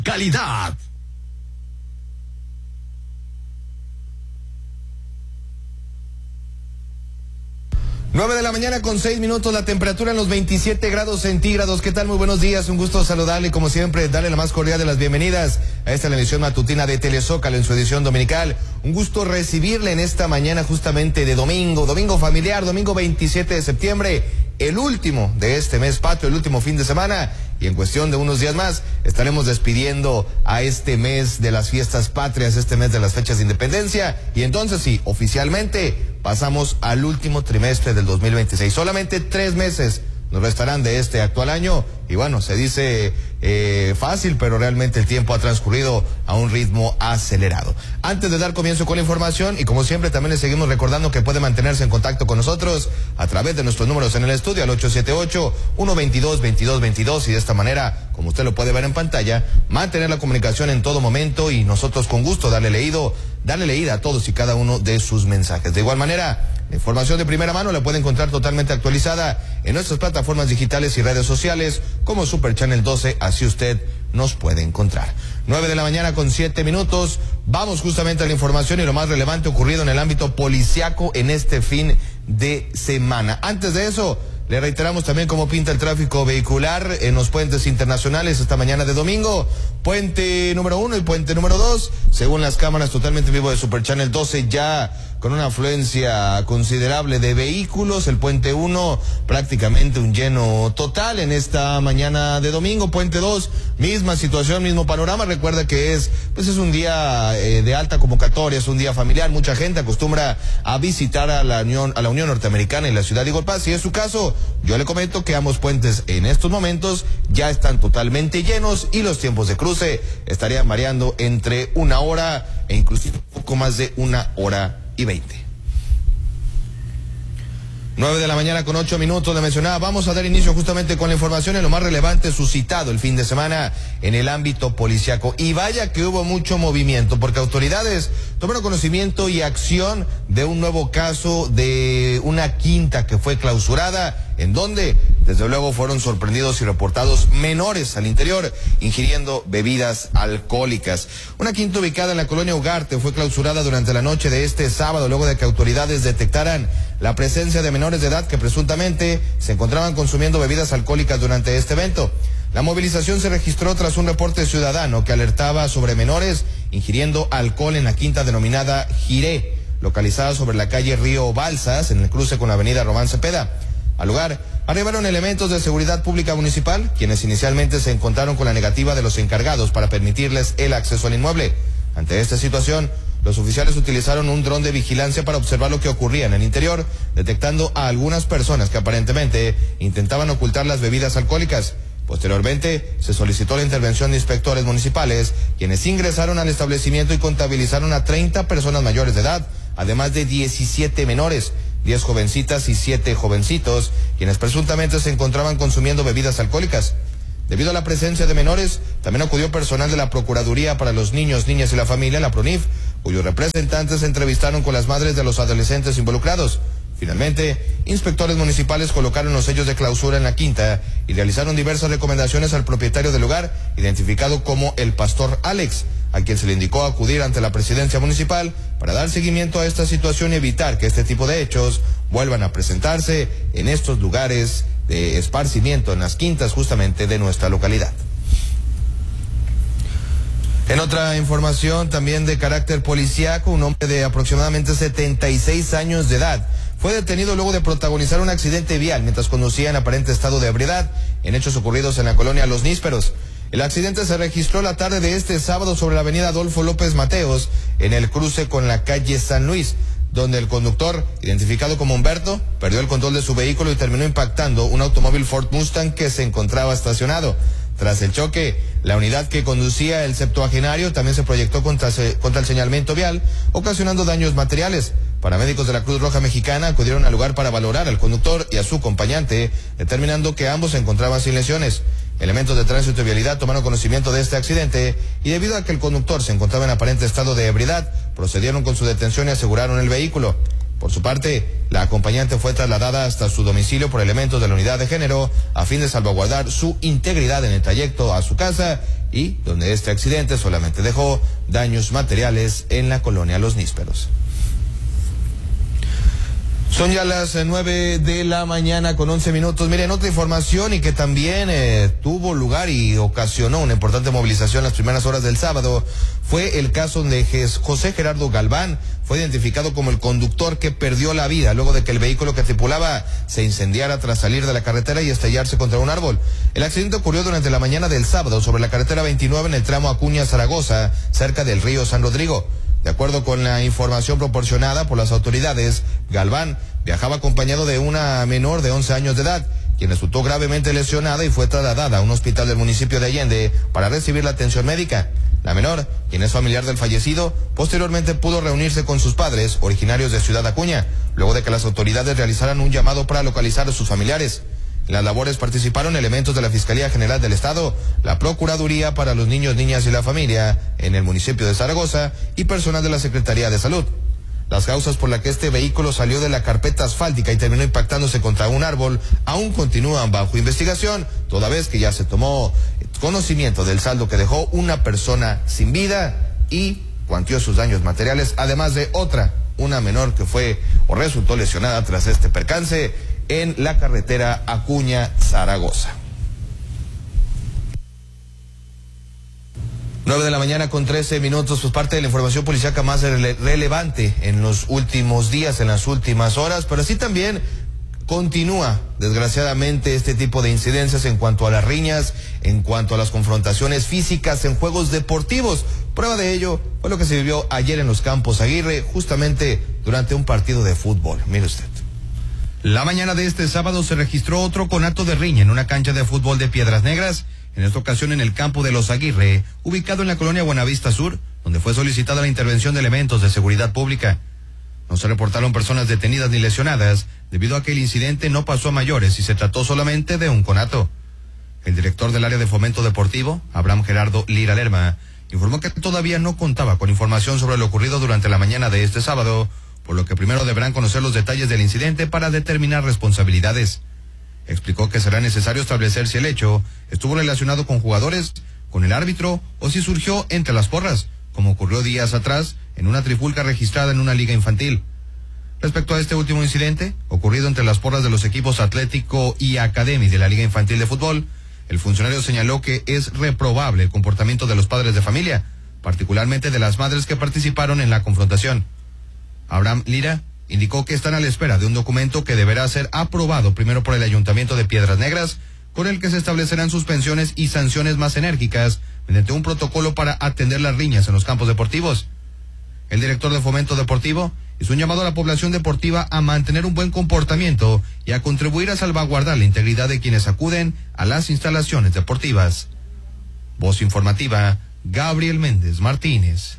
calidad. 9 de la mañana con 6 minutos, la temperatura en los 27 grados centígrados. ¿Qué tal? Muy buenos días, un gusto saludarle y como siempre darle la más cordial de las bienvenidas a esta la emisión matutina de Telezócalo en su edición dominical. Un gusto recibirle en esta mañana justamente de domingo familiar, domingo 27 de septiembre, el último de este mes patrio, el último fin de semana. Y en cuestión de unos días más estaremos despidiendo a este mes de las fiestas patrias, este mes de las fechas de independencia. Y entonces sí, oficialmente pasamos al último trimestre del 2026. Solamente 3 meses nos restarán de este actual año. Y bueno, se dice fácil, pero realmente el tiempo ha transcurrido a un ritmo acelerado. Antes de dar comienzo con la información, y como siempre también le seguimos recordando que puede mantenerse en contacto con nosotros a través de nuestros números en el estudio al 878-122-2222 y de esta manera, como usted lo puede ver en pantalla, mantener la comunicación en todo momento y nosotros con gusto darle leída a todos y cada uno de sus mensajes. De igual manera, la información de primera mano la puede encontrar totalmente actualizada en nuestras plataformas digitales y redes sociales como Super Channel 12, así usted nos puede encontrar. 9 de la mañana con 7 minutos, vamos justamente a la información y lo más relevante ocurrido en el ámbito policiaco en este fin de semana. Antes de eso, le reiteramos también cómo pinta el tráfico vehicular en los puentes internacionales esta mañana de domingo. Puente número 1 y puente número 2, según las cámaras totalmente vivo de Super Channel 12, ya con una afluencia considerable de vehículos. El puente 1 prácticamente un lleno total en esta mañana de domingo. Puente 2, misma situación, mismo panorama. Recuerda que es un día de alta convocatoria, es un día familiar. Mucha gente acostumbra a visitar a la Unión Norteamericana y la ciudad de Eagle Pass. Si es su caso, yo le comento que ambos puentes en estos momentos ya están totalmente llenos y los tiempos de cruce estarían variando entre 1 hora e inclusive un poco más de 1 hora y 20. 9 de la mañana con 8 minutos, le mencionaba, vamos a dar inicio justamente con la información en lo más relevante suscitado el fin de semana en el ámbito policiaco. Y vaya que hubo mucho movimiento, porque autoridades tomaron conocimiento y acción de un nuevo caso de una quinta que fue clausurada, en donde desde luego fueron sorprendidos y reportados menores al interior ingiriendo bebidas alcohólicas. Una quinta ubicada en la colonia Ugarte fue clausurada durante la noche de este sábado luego de que autoridades detectaran la presencia de menores de edad que presuntamente se encontraban consumiendo bebidas alcohólicas durante este evento. La movilización se registró tras un reporte ciudadano que alertaba sobre menores ingiriendo alcohol en la quinta denominada Jiré, localizada sobre la calle Río Balsas, en el cruce con la avenida Román Cepeda. Al lugar arribaron elementos de seguridad pública municipal, quienes inicialmente se encontraron con la negativa de los encargados para permitirles el acceso al inmueble. Ante esta situación, los oficiales utilizaron un dron de vigilancia para observar lo que ocurría en el interior, detectando a algunas personas que aparentemente intentaban ocultar las bebidas alcohólicas. Posteriormente, se solicitó la intervención de inspectores municipales, quienes ingresaron al establecimiento y contabilizaron a 30 personas mayores de edad, además de 17 menores, 10 jovencitas y 7 jovencitos, quienes presuntamente se encontraban consumiendo bebidas alcohólicas. Debido a la presencia de menores, también acudió personal de la Procuraduría para los Niños, Niñas y la Familia, la PRONIF, cuyos representantes se entrevistaron con las madres de los adolescentes involucrados. Finalmente, inspectores municipales colocaron los sellos de clausura en la quinta y realizaron diversas recomendaciones al propietario del lugar, identificado como el Pastor Alex, a quien se le indicó acudir ante la presidencia municipal para dar seguimiento a esta situación y evitar que este tipo de hechos vuelvan a presentarse en estos lugares de esparcimiento, en las quintas justamente de nuestra localidad. En otra información también de carácter policíaco, un hombre de aproximadamente 76 años de edad fue detenido luego de protagonizar un accidente vial mientras conducía en aparente estado de ebriedad en hechos ocurridos en la colonia Los Nísperos. El accidente se registró la tarde de este sábado sobre la avenida Adolfo López Mateos, en el cruce con la calle San Luis, donde el conductor, identificado como Humberto, perdió el control de su vehículo y terminó impactando un automóvil Ford Mustang que se encontraba estacionado. Tras el choque, la unidad que conducía el septuagenario también se proyectó contra el señalamiento vial, ocasionando daños materiales. Paramédicos de la Cruz Roja Mexicana acudieron al lugar para valorar al conductor y a su acompañante, determinando que ambos se encontraban sin lesiones. Elementos de tránsito y vialidad tomaron conocimiento de este accidente y debido a que el conductor se encontraba en aparente estado de ebriedad, procedieron con su detención y aseguraron el vehículo. Por su parte, la acompañante fue trasladada hasta su domicilio por elementos de la unidad de género a fin de salvaguardar su integridad en el trayecto a su casa y donde este accidente solamente dejó daños materiales en la colonia Los Nísperos. Son ya las 9 de la mañana con 11 minutos. Miren, otra información y que también tuvo lugar y ocasionó una importante movilización las primeras horas del sábado fue el caso donde José Gerardo Galván fue identificado como el conductor que perdió la vida luego de que el vehículo que tripulaba se incendiara tras salir de la carretera y estallarse contra un árbol. El accidente ocurrió durante la mañana del sábado sobre la carretera 29 en el tramo Acuña-Zaragoza, cerca del río San Rodrigo. De acuerdo con la información proporcionada por las autoridades, Galván viajaba acompañado de una menor de 11 años de edad, quien resultó gravemente lesionada y fue trasladada a un hospital del municipio de Allende para recibir la atención médica. La menor, quien es familiar del fallecido, posteriormente pudo reunirse con sus padres, originarios de Ciudad Acuña, luego de que las autoridades realizaran un llamado para localizar a sus familiares. En las labores participaron elementos de la Fiscalía General del Estado, la Procuraduría para los Niños, Niñas y la Familia en el municipio de Zaragoza y personal de la Secretaría de Salud. Las causas por las que este vehículo salió de la carpeta asfáltica y terminó impactándose contra un árbol aún continúan bajo investigación, toda vez que ya se tomó conocimiento del saldo que dejó una persona sin vida y cuantiosos daños materiales, además de una menor que fue o resultó lesionada tras este percance en la carretera Acuña-Zaragoza. 9 de la mañana con 13 minutos, pues parte de la información policíaca más relevante en los últimos días, en las últimas horas, pero así también continúa, desgraciadamente, este tipo de incidencias en cuanto a las riñas, en cuanto a las confrontaciones físicas en juegos deportivos. Prueba de ello fue lo que se vivió ayer en los Campos Aguirre, justamente durante un partido de fútbol. Mire usted. La mañana de este sábado se registró otro conato de riña en una cancha de fútbol de Piedras Negras, en esta ocasión en el campo de Los Aguirre, ubicado en la colonia Buenavista Sur, donde fue solicitada la intervención de elementos de seguridad pública. No se reportaron personas detenidas ni lesionadas, debido a que el incidente no pasó a mayores y se trató solamente de un conato. El director del área de fomento deportivo, Abraham Gerardo Lira Lerma, informó que todavía no contaba con información sobre lo ocurrido durante la mañana de este sábado, por lo que primero deberán conocer los detalles del incidente para determinar responsabilidades. Explicó que será necesario establecer si el hecho estuvo relacionado con jugadores, con el árbitro o si surgió entre las porras, como ocurrió días atrás en una trifulca registrada en una liga infantil. Respecto a este último incidente, ocurrido entre las porras de los equipos Atlético y Academy de la Liga Infantil de Fútbol, el funcionario señaló que es reprobable el comportamiento de los padres de familia, particularmente de las madres que participaron en la confrontación. Abraham Lira indicó que están a la espera de un documento que deberá ser aprobado primero por el Ayuntamiento de Piedras Negras, con el que se establecerán suspensiones y sanciones más enérgicas mediante un protocolo para atender las riñas en los campos deportivos. El director de Fomento Deportivo hizo un llamado a la población deportiva a mantener un buen comportamiento y a contribuir a salvaguardar la integridad de quienes acuden a las instalaciones deportivas. Voz informativa, Gabriel Méndez Martínez.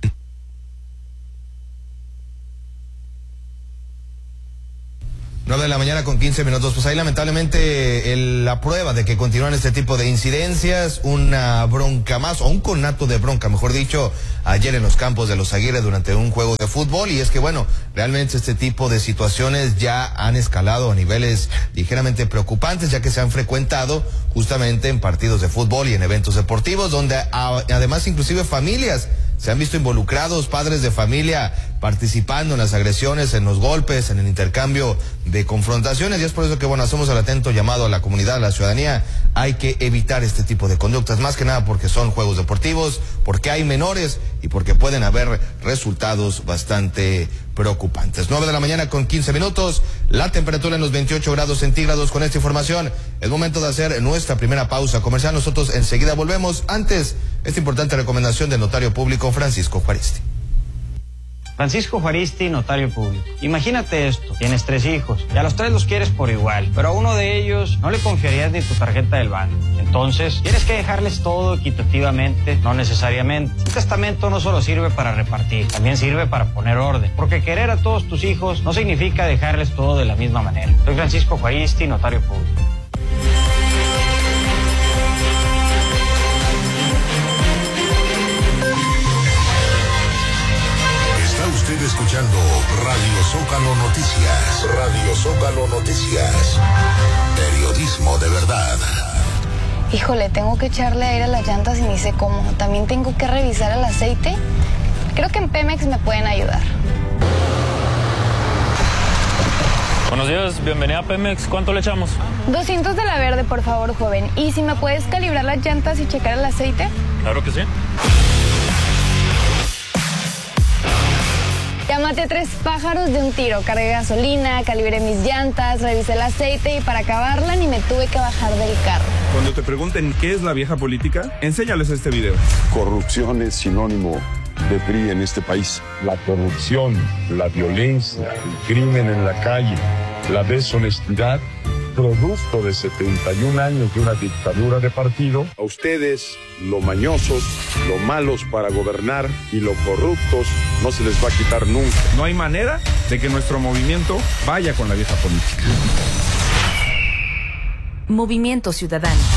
9 de la mañana con 15 minutos. Pues ahí lamentablemente la prueba de que continúan este tipo de incidencias, una bronca más, o un conato de bronca, mejor dicho, ayer en los Campos de Los Aguirre durante un juego de fútbol. Y es que bueno, realmente este tipo de situaciones ya han escalado a niveles ligeramente preocupantes, ya que se han frecuentado justamente en partidos de fútbol y en eventos deportivos, donde además inclusive familias se han visto involucrados, padres de familia participando en las agresiones, en los golpes, en el intercambio de confrontaciones, y es por eso que bueno, hacemos el atento llamado a la comunidad, a la ciudadanía. Hay que evitar este tipo de conductas, más que nada porque son juegos deportivos, porque hay menores y porque pueden haber resultados bastante preocupantes. 9 de la mañana con 15 minutos, la temperatura en los 28 grados centígrados. Con esta información es momento de hacer nuestra primera pausa comercial. Nosotros enseguida volvemos. Antes, esta importante recomendación del notario público Francisco Juaristi. Francisco Juaristi, notario público. Imagínate esto, tienes 3 hijos y a los 3 los quieres por igual, pero a uno de ellos no le confiarías ni tu tarjeta del banco. Entonces, ¿tienes que dejarles todo equitativamente? No necesariamente. Un testamento no solo sirve para repartir, también sirve para poner orden, porque querer a todos tus hijos no significa dejarles todo de la misma manera. Soy Francisco Juaristi, notario público. Usted escuchando Radio Zócalo Noticias. Radio Zócalo Noticias. Periodismo de verdad. Híjole, tengo que echarle aire a las llantas y ni sé cómo. También tengo que revisar el aceite. Creo que en Pemex me pueden ayudar. Buenos días, bienvenida a Pemex. ¿Cuánto le echamos? 200 de la verde, por favor, joven. ¿Y si me puedes calibrar las llantas y checar el aceite? Claro que sí. Ya maté a 3 pájaros de un tiro. Cargué gasolina, calibré mis llantas, revisé el aceite y para acabarla ni me tuve que bajar del carro. Cuando te pregunten qué es la vieja política, enséñales este video. Corrupción es sinónimo de PRI en este país. La corrupción, la violencia, el crimen en la calle, la deshonestidad, producto de 71 años de una dictadura de partido. A ustedes, lo mañosos, lo malos para gobernar y lo corruptos, no se les va a quitar nunca. No hay manera de que nuestro movimiento vaya con la vieja política. Movimiento Ciudadano.